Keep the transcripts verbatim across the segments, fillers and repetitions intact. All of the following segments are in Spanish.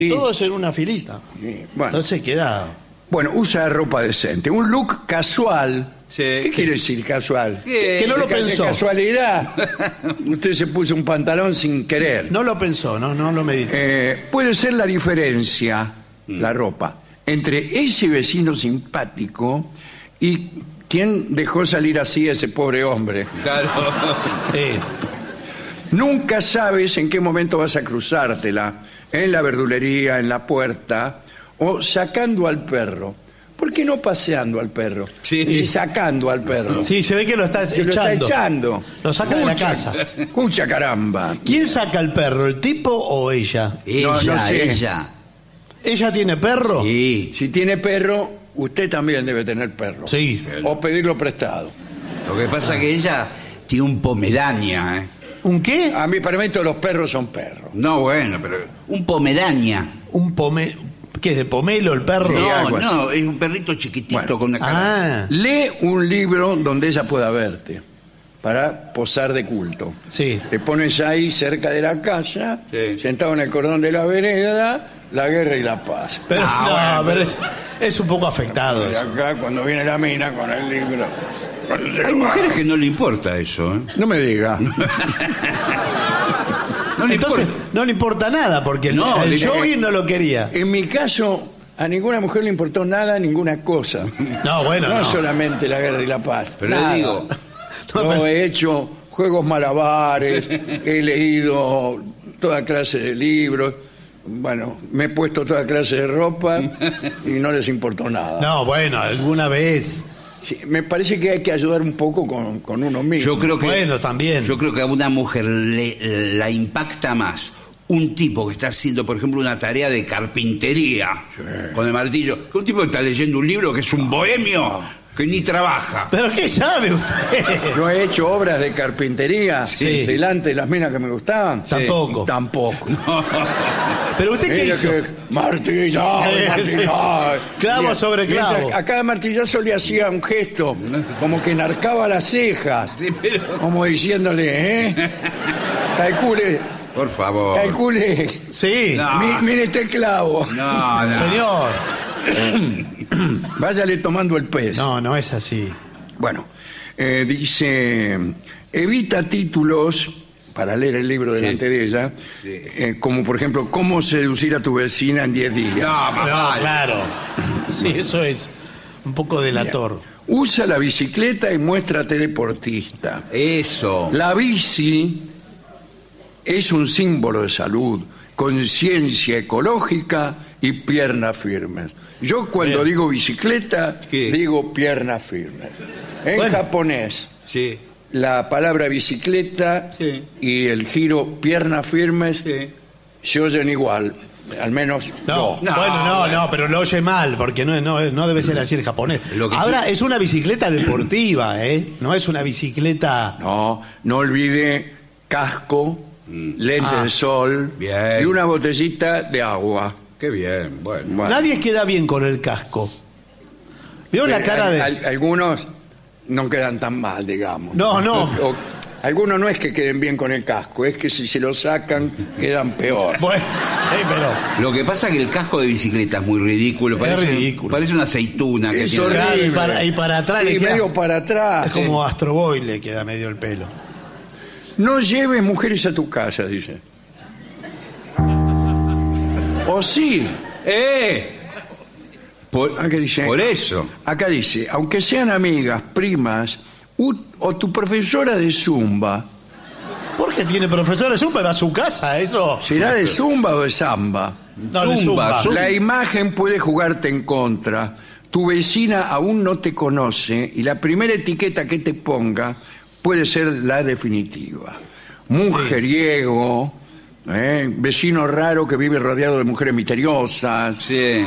Todos en una filita. Sí, bueno. Entonces queda... Bueno, usa ropa decente. Un look casual. Sí. ¿Qué quiere decir casual? Que, que no lo ¿De ca- pensó. de casualidad. Usted se puso un pantalón sin querer. No lo pensó, no, no lo meditó. Eh, puede ser la diferencia, la ropa, entre ese vecino simpático y quien dejó salir así a ese pobre hombre. Claro. Eh, Nunca sabes en qué momento vas a cruzártela, en la verdulería, en la puerta, o sacando al perro. ¿Por qué no paseando al perro? Sí. Y sacando al perro. sí, se ve que lo está Se lo está echando. echando. Lo saca de la Escucha, casa. Escucha, caramba. ¿Quién saca al perro, el tipo o ella? Ella, No, no sé. ella. ¿Ella tiene perro? Sí. Si tiene perro, usted también debe tener perro. Sí. O pedirlo prestado. Lo que pasa es que ella tiene un pomerania, ¿eh? ¿Un qué? A mí, para mí, todos los perros son perros. No, bueno, pero un pomerania. Un pome... ¿Qué es de pomelo el perro? Sí, No, algo así. no, es un perrito chiquitito Bueno. con una cara. Ah, Lee un libro donde ella pueda verte, para posar de culto. sí. Te pones ahí cerca de la casa, Sí. sentado en el cordón de la vereda, la guerra y la paz. Pero, Ah, no, bueno, pero es, es un poco afectado Y eso. acá, cuando viene la mina con el libro... Hay mujeres que no le importa eso, ¿eh? No me diga. No le Entonces, importa. no le importa nada, porque el- No, el le- jogging no lo quería. En mi caso, a ninguna mujer le importó nada, ninguna cosa. No, bueno, No, no. solamente la guerra y la paz. Pero Nada. le digo, No, Yo pero- he hecho juegos malabares, he leído toda clase de libros, bueno, me he puesto toda clase de ropa y no les importó nada. No, bueno, alguna vez. Sí, me parece que hay que ayudar un poco con, con uno mismo. yo creo que Bueno, también. yo creo que a una mujer le, la impacta más un tipo que está haciendo, por ejemplo, una tarea de carpintería con el martillo, que un tipo que está leyendo un libro que es un bohemio que ni trabaja. ¿Pero qué sabe usted? Yo he hecho obras de carpintería Sí. delante de las minas que me gustaban. Tampoco. Tampoco. ¿Pero usted qué Ella hizo? que martillaba, Sí, martillaba. sí. Clavo Y- sobre mientras clavo. A cada martillazo le hacía un gesto, como que enarcaba las cejas, Sí, pero- como diciéndole, ¿eh? Calcule, Por favor. calcule. Sí. No. Mi- mire este clavo. No, no. Señor. Váyale tomando el pez. No, no es así. Bueno, eh, dice, evita títulos para leer el libro delante Sí. de ella, Sí. eh, como por ejemplo, cómo seducir a tu vecina en diez días. No, más No, vale. claro. Sí, eso es un poco delator. Usa la bicicleta y muéstrate deportista. Eso. La bici es un símbolo de salud, conciencia ecológica y piernas firmes. Yo cuando Bien. digo bicicleta, ¿Qué? digo piernas firmes. En Bueno. japonés, Sí. la palabra bicicleta Sí. y el giro piernas firmes Sí. se oyen igual, al menos No, yo. No, bueno, no, bueno. no, pero lo oye mal, porque no, no, no debe ser así el japonés. Lo que Ahora, sí- es una bicicleta deportiva, ¿eh? No es una bicicleta... No, no olvide casco, lentes Ah. de sol Bien. y una botellita de agua. Qué bien, bueno. Bueno. Nadie queda bien con el casco. ¿Vio la Eh, cara al- de...? al- algunos no quedan tan mal, digamos. No, no. O- o- algunos no es que queden bien con el casco, es que si se lo sacan quedan peor. Bueno, sí, pero... Lo que pasa es que el casco de bicicleta es muy ridículo. Parece, ridículo. Parece una aceituna que Es tiene. horrible. Claro, y para- y para atrás le Y queda- medio para atrás. Es como Astro Boy le queda medio el pelo. No lleves mujeres a tu casa, dice. O sí. ¡Eh! Por, Acá dice, por eso. Acá dice, aunque sean amigas, primas u- o tu profesora de zumba, Porque tiene profesor de Zumba, va a su casa, eso. ¿será de zumba o de samba? No, de Zumba, Zumba. Zumba. La imagen puede jugarte en contra. Tu vecina aún no te conoce y la primera etiqueta que te ponga puede ser la definitiva. Mujeriego, ¿eh? Vecino raro que vive rodeado de mujeres misteriosas. Sí. eh.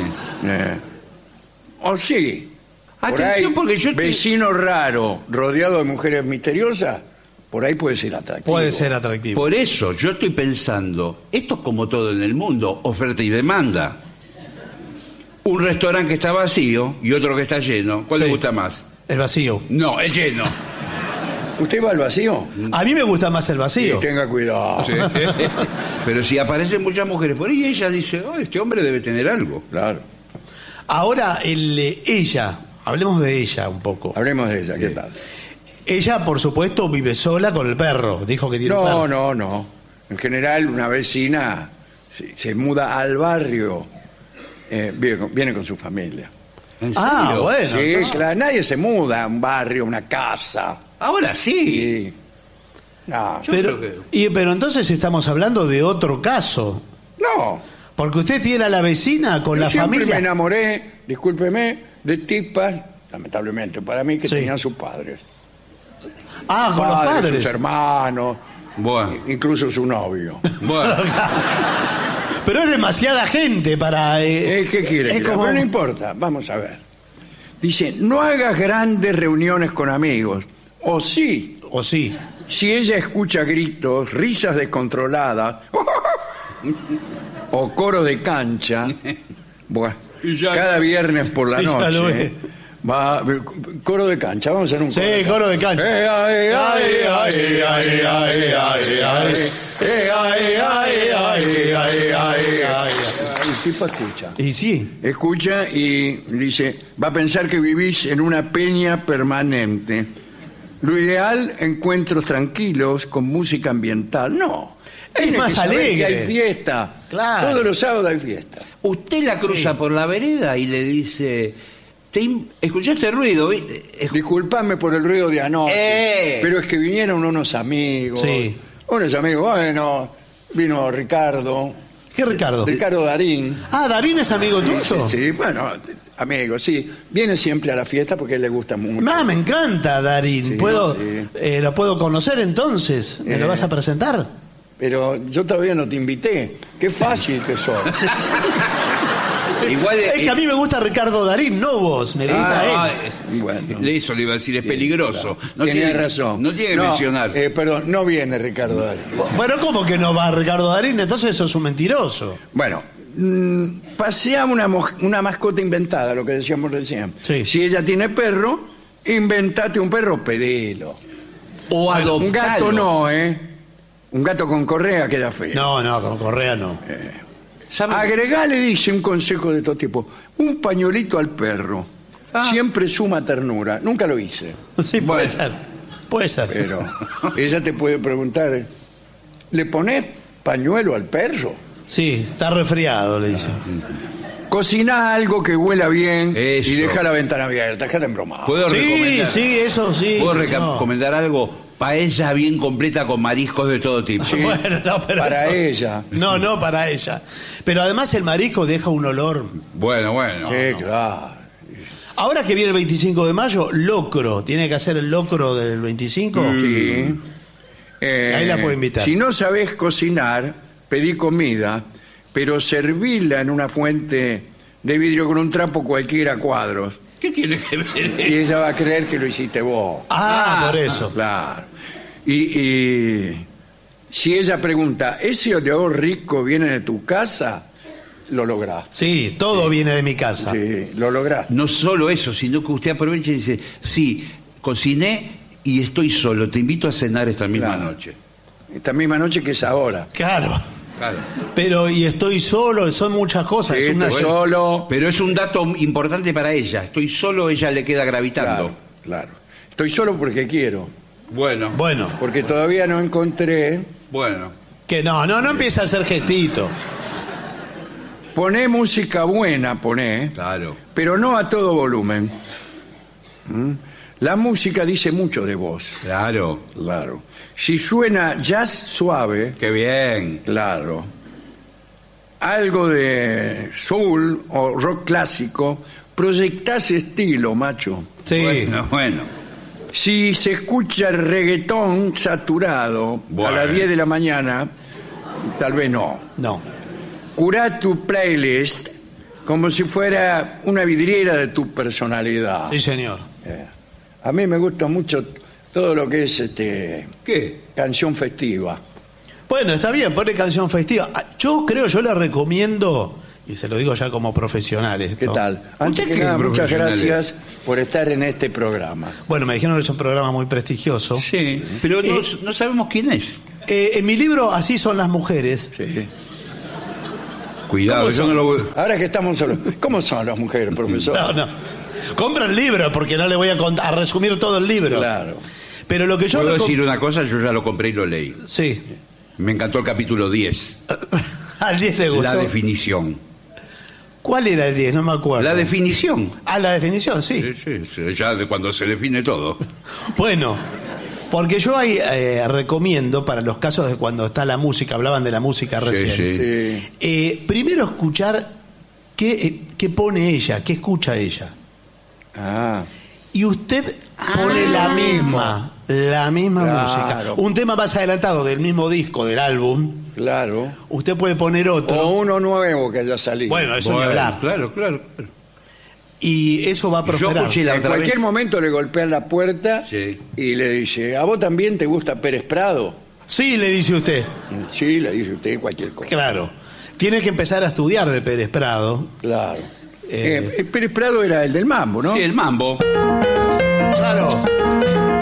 O sí. Por Atención, ahí, porque yo te- vecino raro rodeado de mujeres misteriosas, por ahí puede ser atractivo. Puede ser atractivo. Por eso yo estoy pensando, esto es como todo en el mundo, oferta y demanda. Un restaurante que está vacío y otro que está lleno. ¿Cuál Sí. le gusta más? El vacío. No, el lleno. ¿Usted va al vacío? A mí me gusta más el Sí, vacío. tenga cuidado. Sí. Pero si aparecen muchas mujeres por ahí, ella dice, oh, este hombre debe tener algo. Claro. Ahora, el, eh, ella, hablemos de ella un poco. Hablemos de ella, ¿qué tal? Ella, por supuesto, vive sola con el perro. Dijo que tiene un No, perro. no, no. En general, una vecina se, se muda al barrio, eh, viene, con, viene con su familia. ¿En Ah, serio? bueno. Sí, entonces- claro, nadie se muda a un barrio, una casa. Ahora sí. Sí. No, Yo Pero, creo y, pero entonces estamos hablando de otro caso. no. Porque usted tiene a la vecina con Yo la siempre familia. me enamoré, discúlpeme, de tipas, lamentablemente para mí, que Sí. tenían sus padres. Ah, con los padres. sus hermanos, Bueno, incluso su novio. bueno. Pero es demasiada gente para... eh, Eh, ¿Qué quiere? es que- como- Pero no importa, vamos a ver. Dice, no hagas grandes reuniones con amigos. O sí, O sí. si ella escucha gritos, risas descontroladas, o coro de cancha, bueno, Y ya- cada viernes por la Sí, ya lo noche, ve. va, coro de cancha, vamos a hacer un Sí, coro de coro de cancha. Eh, ay, ay, ay, ay, ay, ay, ay, ay. Eh, ay, ay, ay, ay, ay, ay. El tipo escucha. Y sí. Escucha y dice, va a pensar que vivís en una peña permanente. Lo ideal, encuentros tranquilos con música ambiental. No. Es Tiene más que saber alegre. que hay fiesta. Claro. Todos los sábados hay fiesta. Usted la cruza por la vereda y le dice, ¿te im- ¿escuchaste el ruido? ¿Viste? Escu- Disculpame por el ruido de anoche. Eh. Pero es que vinieron unos amigos. Sí. Unos amigos, bueno, vino Ricardo. ¿Qué, Ricardo? Ricardo Darín. Ah, ¿Darín es amigo Sí, tuyo? sí, bueno, amigo, sí. Viene siempre a la fiesta porque a él le gusta mucho. Ah, me encanta Darín. Sí, ¿Puedo, sí. eh, ¿Lo puedo conocer entonces? ¿Me lo Eh. vas a presentar? Pero yo todavía no te invité. Qué fácil que sos. Igual Es que a mí me gusta Ricardo Darín, no vos. Me gusta Ah, él. eh, Bueno. Eso le iba a decir, es peligroso. No Tiene tiene razón. No tiene que mencionar. Eh, perdón, no viene Ricardo Darín. Bueno, ¿cómo que no va Ricardo Darín? Entonces eso es un mentiroso. Bueno, mm, pasea una, moj- una mascota inventada, lo que decíamos recién. Sí. Si ella tiene perro, inventate un perro, pedilo. O adoptalo. Un gato no, ¿eh? Un gato con correa queda feo. No, no, con Correa no. ¿Sabe? Agregale, dice un consejo de todo tipo, un pañuelito al perro. Ah. Siempre suma ternura. Nunca lo hice, Sí, puede ser. Puede ser. pero ella te puede preguntar, ¿le pones pañuelo al perro? Sí, está resfriado, le dice. Cocina algo que huela bien Eso. y deja la ventana abierta, déjate embromar. ¿Puedo Sí, recomendar, sí, eso sí. ¿puedo sí, no. recomendar algo? Paella bien completa con mariscos de todo tipo. Sí. Bueno, no, pero Para eso- ella. No, no, para ella. Pero además el marisco deja un olor. Bueno, bueno. Sí, claro. Ahora que viene el veinticinco de mayo, locro. Tiene que hacer el locro del veinticinco. Sí. Eh, Ahí la puedo invitar. Si no sabés cocinar, pedí comida, pero servíla en una fuente de vidrio con un trapo cualquiera a cuadros. ¿Qué tiene que ver? Y ella va a creer que lo hiciste vos. Ah, Ah, por eso. Claro. Y, y si ella pregunta, ¿ese olor rico viene de tu casa? Lo lográs. Sí, todo viene de mi casa. Sí, lo lográs. No solo eso, sino que usted aprovecha y dice, sí, cociné y estoy solo, te invito a cenar esta misma Claro. noche. Esta misma noche que es ahora. Claro. Claro. Pero, y estoy solo, son muchas cosas. Sí, es una estoy sola- solo. Pero es un dato importante para ella. Estoy solo, ella le queda gravitando. Claro, claro. Estoy solo porque quiero. Bueno, Bueno, Porque todavía no encontré. bueno. que no, no, no empieza a hacer gestito. Poné música buena, poné. Claro. Pero no a todo volumen. ¿Mm? La música dice mucho de vos. Claro. Claro. Si suena jazz suave, Qué bien. claro. Algo de soul o rock clásico, proyectás estilo, macho. Sí. Bueno, bueno. Si se escucha reggaetón saturado Bueno. a las diez de la mañana, tal vez no. No. Curá tu playlist como si fuera una vidriera de tu personalidad. Sí, señor. Eh, A mí me gusta mucho todo lo que es este ¿Qué? canción festiva. Bueno, está bien, pone canción festiva. Ah, Yo creo, yo le recomiendo Y se lo digo ya como profesional esto. ¿Qué tal? Antes que qué nada, muchas profesionales? gracias por estar en este programa. Bueno, me dijeron que es un programa muy prestigioso. Sí, pero no, Eh, no sabemos quién es. Eh, en mi libro, Así son las mujeres. Sí. Cuidado, yo no lo voy... Ahora que estamos solos, ¿cómo son las mujeres, profesor? No, no. Compra el libro, porque no le voy a, cont- a resumir todo el libro. Claro. Pero lo que yo... ¿Puedo recom- decir una cosa? Yo ya lo compré y lo leí. Sí. Me encantó el capítulo diez. Al diez le gustó. La definición. ¿Cuál era el diez? No me acuerdo. La definición. Ah, la definición, sí. Sí, sí, sí, ya de cuando se define todo. Bueno, porque yo ahí eh, recomiendo para los casos de cuando está la música, hablaban de la música Sí, recién. sí. Sí. Eh, primero escuchar qué, eh, qué pone ella, qué escucha ella. Ah, Y usted pone la misma, la misma Claro. música. Un tema más adelantado del mismo disco, del álbum, claro. usted puede poner otro. O uno nuevo que haya salido. Bueno, eso ni Bueno, hablar. claro, claro, claro. Y eso va a Yo prosperar. escuché la En otra cualquier vez. momento le golpean la puerta Sí. y le dice, ¿a vos también te gusta Pérez Prado? Sí, le dice usted. Sí, le dice usted cualquier cosa. Claro. Tiene que empezar a estudiar de Pérez Prado. Claro. Eh. Eh, Pérez Prado era el del mambo, ¿no? Sí, el mambo. Claro.